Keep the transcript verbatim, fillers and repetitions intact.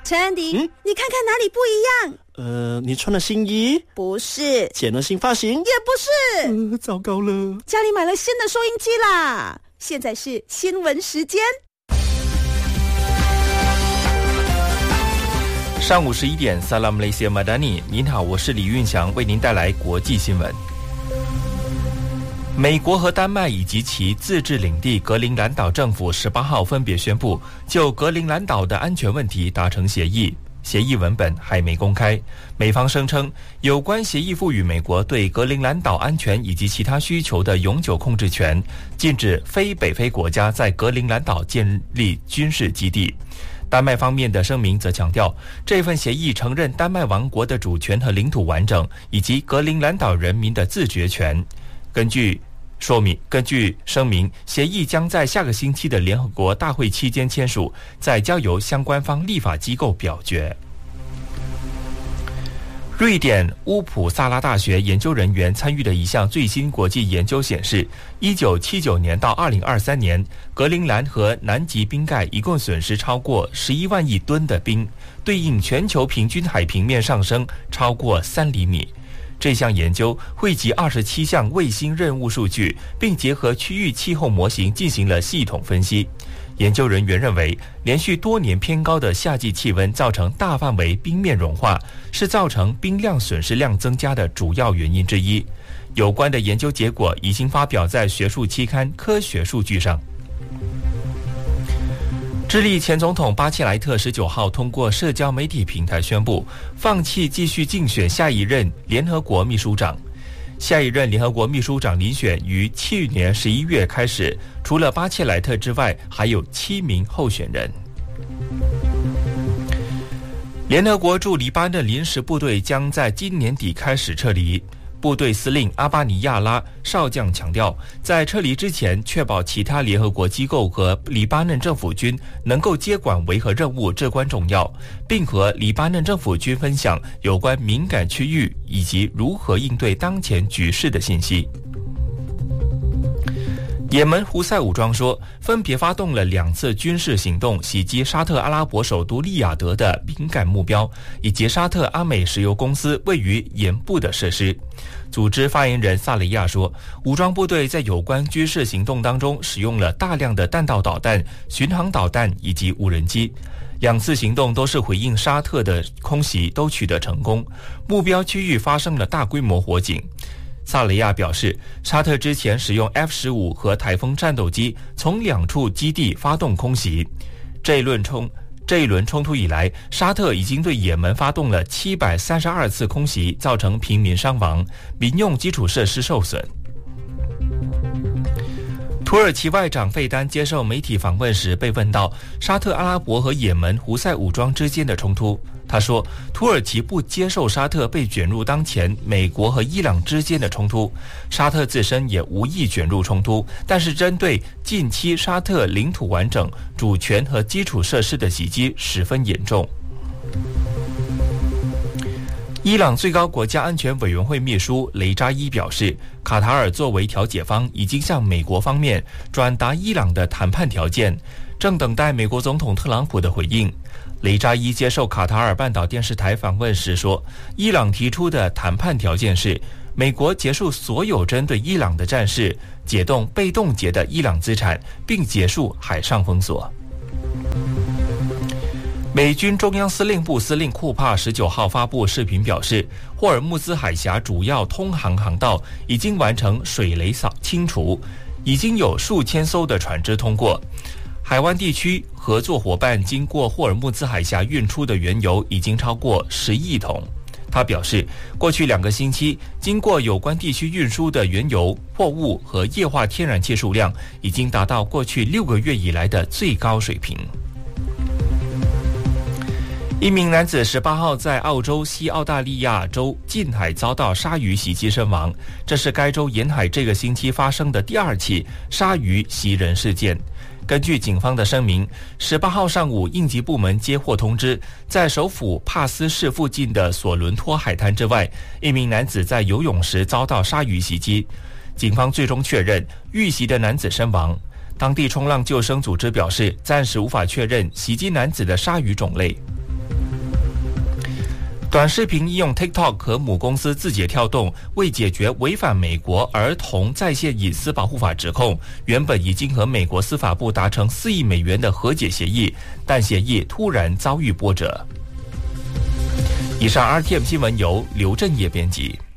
陈迪，嗯，你看看哪里不一样？ 呃，你穿了新衣？ 不是。 剪了新发型？ 也不是。呃，糟糕了， 家里买了新的收音机啦。现在是新闻时间。 上午十一点 Salam Malaysia Madani， 您好，我是李运祥，为您带来国际新闻。美国和丹麦以及其自治领地格陵兰岛政府十八号分别宣布就格陵兰岛的安全问题达成协议，协议文本还没公开。美方声称，有关协议赋予美国对格陵兰岛安全以及其他需求的永久控制权，禁止非北非国家在格陵兰岛建立军事基地。丹麦方面的声明则强调，这份协议承认丹麦王国的主权和领土完整，以及格陵兰岛人民的自决权。根据说明，根据声明，协议将在下个星期的联合国大会期间签署，再交由相关方立法机构表决。瑞典乌普萨拉大学研究人员参与的一项最新国际研究显示，一九七九年到二零二三年，格陵兰和南极冰盖一共损失超过十一万亿吨的冰，对应全球平均海平面上升超过三厘米。这项研究汇集二十七项卫星任务数据，并结合区域气候模型进行了系统分析。研究人员认为，连续多年偏高的夏季气温造成大范围冰面融化，是造成冰量损失量增加的主要原因之一。有关的研究结果已经发表在学术期刊《科学数据》上。智利前总统巴切莱特十九号通过社交媒体平台宣布，放弃继续竞选下一任联合国秘书长。下一任联合国秘书长遴选于去年十一月开始，除了巴切莱特之外，还有七名候选人。联合国驻黎巴嫩临时部队将在今年底开始撤离。部队司令阿巴尼亚拉少将强调，在撤离之前，确保其他联合国机构和黎巴嫩政府军能够接管维和任务至关重要，并和黎巴嫩政府军分享有关敏感区域以及如何应对当前局势的信息。也门胡塞武装说，分别发动了两次军事行动，袭击沙特阿拉伯首都利雅得的敏感目标，以及沙特阿美石油公司位于盐部的设施。组织发言人萨雷亚说，武装部队在有关军事行动当中使用了大量的弹道导弹、巡航导弹以及无人机。两次行动都是回应沙特的空袭，都取得成功，目标区域发生了大规模火警。萨雷亚表示，沙特之前使用 F 十五 和台风战斗机从两处基地发动空袭。这一轮冲这一轮冲突以来，沙特已经对也门发动了七百三十二次空袭，造成平民伤亡，民用基础设施受损。土耳其外长费丹接受媒体访问时被问到沙特阿拉伯和也门胡塞武装之间的冲突，他说，土耳其不接受沙特被卷入当前美国和伊朗之间的冲突，沙特自身也无意卷入冲突，但是针对近期沙特领土完整、主权和基础设施的袭击十分严重。伊朗最高国家安全委员会秘书雷扎伊表示，卡塔尔作为调解方已经向美国方面转达伊朗的谈判条件，正等待美国总统特朗普的回应。雷扎伊接受卡塔尔半岛电视台访问时说，伊朗提出的谈判条件是美国结束所有针对伊朗的战事，解冻被冻结的伊朗资产，并结束海上封锁。美军中央司令部司令库帕十九号发布视频表示，霍尔木兹海峡主要通航航道已经完成水雷扫清除，已经有数千艘的船只通过。海湾地区合作伙伴经过霍尔木兹海峡运出的原油已经超过十亿桶。他表示，过去两个星期经过有关地区运输的原油、货物和液化天然气数量已经达到过去六个月以来的最高水平。一名男子十八号在澳洲西澳大利亚州近海遭到鲨鱼袭击身亡，这是该州沿海这个星期发生的第二起鲨鱼袭人事件。根据警方的声明，十八号上午应急部门接获通知，在首府帕斯市附近的索伦托海滩之外，一名男子在游泳时遭到鲨鱼袭击。警方最终确认遇袭的男子身亡。当地冲浪救生组织表示，暂时无法确认袭击男子的鲨鱼种类。 短视频应用 TikTok 和母公司字节跳动为解决违反美国儿童在线隐私保护法指控，原本已经和美国司法部达成四亿美元的和解协议，但协议突然遭遇波折。以上 R T M 新闻由刘振业编辑。